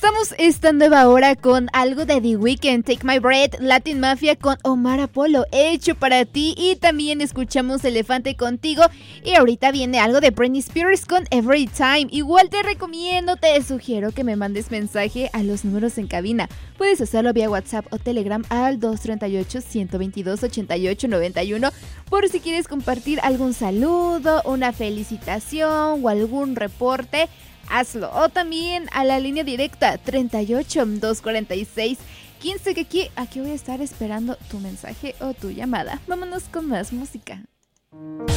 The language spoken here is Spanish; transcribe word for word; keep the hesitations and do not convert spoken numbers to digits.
Comenzamos esta nueva hora con algo de The Weeknd, Take My Breath, Latin Mafia con Omar Apollo, hecho para ti, y también escuchamos Elefante Contigo, y ahorita viene algo de Britney Spears con Every Time. Igual te recomiendo, te sugiero que me mandes mensaje a los números en cabina. Puedes hacerlo vía WhatsApp o Telegram al dos tres ocho, uno dos dos, ocho ocho nueve uno por si quieres compartir algún saludo, una felicitación o algún reporte. Hazlo. O también a la línea directa treinta y ocho, doscientos cuarenta y seis, quince, que aquí, aquí voy a estar esperando tu mensaje o tu llamada. Vámonos con más música.